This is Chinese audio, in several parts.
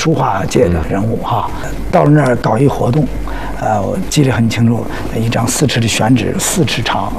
书画界的人物哈。到了那儿搞一活动，我记得很清楚，一张4尺的宣纸，4尺长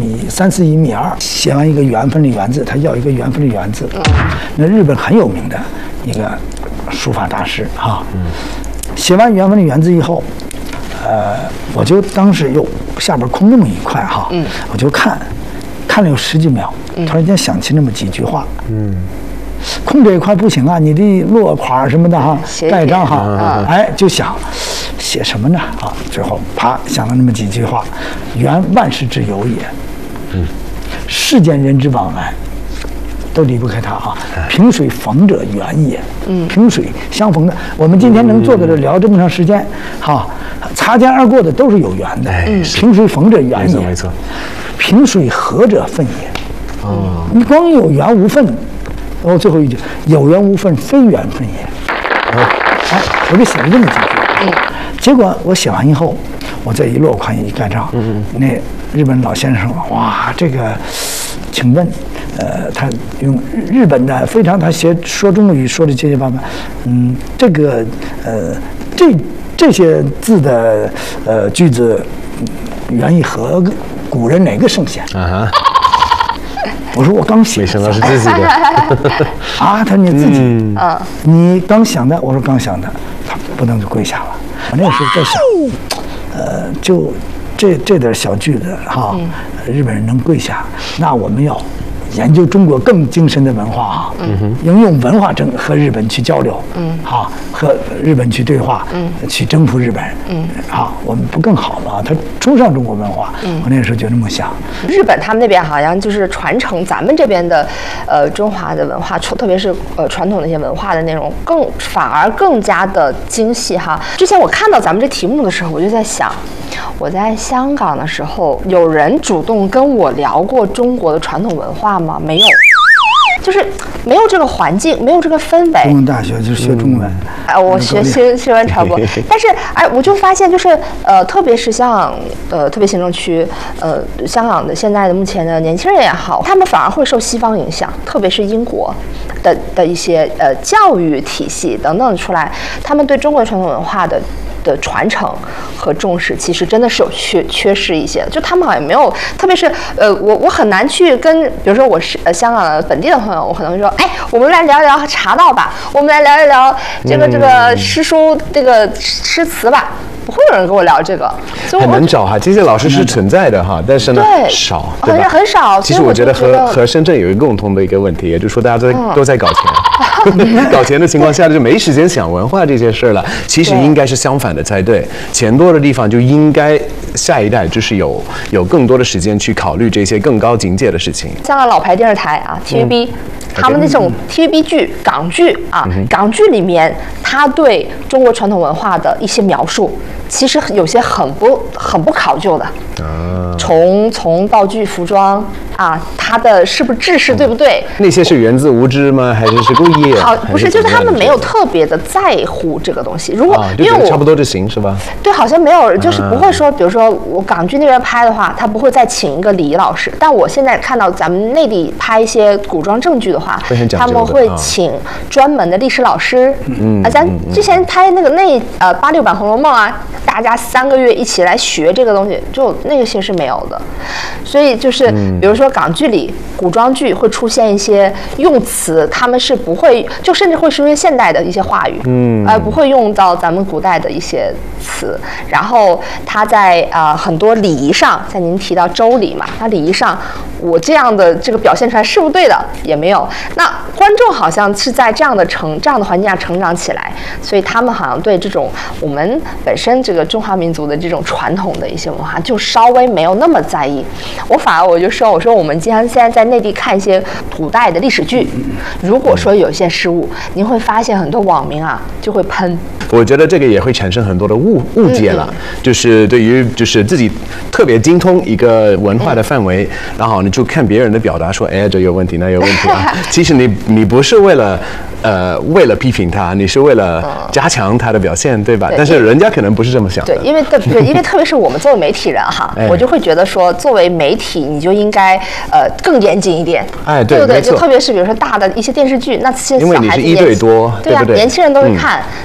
，3.4米2，写完一个缘分的缘字，他要一个缘分的缘字。那日本很有名的一个书法大师哈。写完缘分的缘字以后，我就当时又下边空洞一块哈，我就看了有10几秒，突然间想起那么几句话，空这一块不行啊，你的落款什么的哈，盖章哈，哎，就想写什么呢啊？最后啪想了那么几句话：缘万事之由也，世间人之往来，都离不开它啊。萍水逢者缘也，萍水相逢的，我们今天能坐在这聊这么长时间，哈，擦肩而过的都是有缘的。萍水逢者缘也， 没错。 萍水合者分也。你光有缘无分。然后最后一句，有缘无分，非缘分也。哎，我就写了这么几句。结果我写完以后，我再一落款一盖章，那日本老先生说：“哇，这个，请问，他用日本的非常，他说中国语说的结结巴巴，这个这些字的句子，源于和古人哪个圣贤？”我说我刚写， 没想到是自己的啊！他说你自己，你刚想的，我说刚想的，他不能就跪下了。我那时候在想，就这点小句子哈，日本人能跪下，那我们要研究中国更精深的文化哈，应用文化和日本去交流，好和日本去对话，去征服日本，好，我们不更好吗？他崇尚中国文化，我那时候就这么想。 日本他们那边好像就是传承咱们这边的中华的文化，特别是传统的一些文化的内容，反而更加的精细哈。之前我看到咱们这题目的时候，我就在想，我在香港的时候，有人主动跟我聊过中国的传统文化吗？没有，就是没有这个环境，没有这个氛围。 中文大学就是学中文， 我学新闻传播，但是我就发现就是特别是像特别行政区香港的现在的目前的年轻人也好，他们反而会受西方影响，特别是英国的一些教育体系等等出来，他们对中国传统文化的传承和重视，其实真的是有缺失一些。就他们好像没有，特别是我很难去跟，比如说我是香港的本地的朋友，我可能会说，哎，我们来聊一聊茶道吧，我们来聊一聊这个诗书这个诗词吧。不会有人跟我聊这个，所以很难找哈。这些老师是存在的哈，但是呢少，对吧？ 很少。 其实我觉得和深圳有一个共同的一个问题，也就是说大家都在搞钱，搞钱的情况下就没时间想文化这些事了。其实应该是相反的才对，钱多的地方就应该下一代就是有更多的时间去考虑这些更高境界的事情。 香港老牌电视台啊 ，TVB。他们那种 TVB 剧、港剧啊，港剧里面，他对中国传统文化的一些描述，其实有些很不考究的。从道具、服装啊，它的是不是制式对不对？ 那些是源自无知吗？还是故意？ 好，不是，就是他们没有特别的在乎这个东西。如果因为我差不多就行是吧？ 对，好像没有，就是不会说，比如说我港剧那边拍的话，他不会再请一个礼仪老师。但我现在看到咱们内地拍一些古装正剧的话，他们会请专门的历史老师。咱之前拍那个86版《红楼梦》啊，大家3个月一起来学这个东西，就那个些是没有的。所以就是比如说港剧里古装剧会出现一些用词，他们是不会，就甚至会出现现代的一些话语，不会用到咱们古代的一些词。然后他在很多礼仪上，像您提到周礼嘛，他礼仪上我这样的这个表现出来是不是对的也没有。那观众好像是在这样的环境下成长起来，所以他们好像对这种我们本身这个中华民族的这种传统的一些文化就稍微没有那么在意。我就说我们现在在内地看一些古代的历史剧，如果说有一些失误，您会发现很多网民啊就会喷。 我觉得这个也会产生很多的误解了，就是对于就是自己特别精通一个文化的范围，然后你就看别人的表达说，哎，这有问题，那有问题啊。其实你不是为了批评他，你是为了加强他的表现，对吧？但是人家可能不是这么想的。 对，因为特别是我们作为媒体人哈，我就会觉得说，作为媒体你就应该更严谨一点，对不对？就特别是比如说大的一些电视剧，那些小孩子因为你是1对多， 对啊，年轻人都会看。